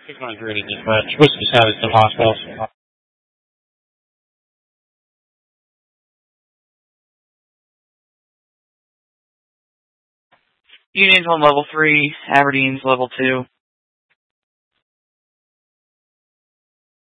693 to dispatch. What's the status of hospitals? Union's on level 3, Aberdeen's level 2.